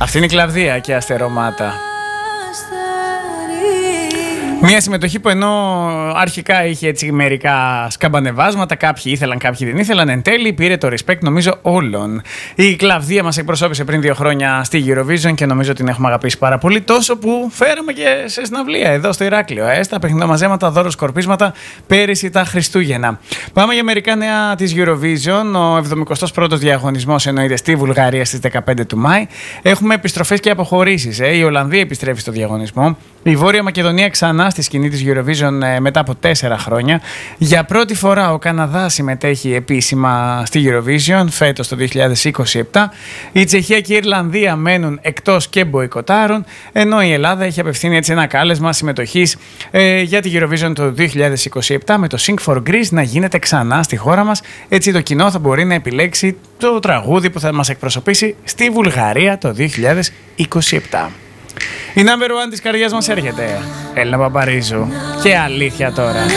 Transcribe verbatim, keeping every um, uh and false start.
Αυτή είναι η Κλαβδία και Αστερομάτα. Μια συμμετοχή που ενώ αρχικά είχε έτσι μερικά σκαμπανεβάσματα, κάποιοι ήθελαν, κάποιοι δεν ήθελαν, εν τέλει πήρε το respect νομίζω όλων. Η Κλαβδία μας εκπροσώπησε πριν δύο χρόνια στη Eurovision και νομίζω την έχουμε αγαπήσει πάρα πολύ, τόσο που φέραμε και σε συναυλία εδώ στο Ηράκλειο. Ε, στα παιχνιδομαζέματα, δώρο σκορπίσματα πέρυσι τα Χριστούγεννα. Πάμε για μερικά νέα της Eurovision. Ο εβδομηκοστός πρώτος διαγωνισμός εννοείται στη Βουλγαρία στις δεκαπέντε του Μάη. Έχουμε επιστροφές και αποχωρήσεις. Ε. Η Ολλανδία επιστρέφει στο διαγωνισμό. Η Βόρεια Μακεδονία ξανά στη σκηνή της Eurovision ε, μετά από τέσσερα χρόνια. Για πρώτη φορά ο Καναδάς συμμετέχει επίσημα στη Eurovision φέτος το δύο χιλιάδες είκοσι επτά. Η Τσεχία και η Ιρλανδία μένουν εκτός και μποϊκοτάρουν, ενώ η Ελλάδα έχει απευθύνει έτσι ένα κάλεσμα συμμετοχής ε, για τη Eurovision το δύο χιλιάδες είκοσι επτά με το Sing for Greece να γίνεται ξανά στη χώρα μας. Έτσι το κοινό θα μπορεί να επιλέξει το τραγούδι που θα μας εκπροσωπήσει στη Βουλγαρία το δύο χιλιάδες είκοσι επτά. Η number one της καρδιάς μας έρχεται. Έλληνα Παπαρίζου. Και αλήθεια τώρα.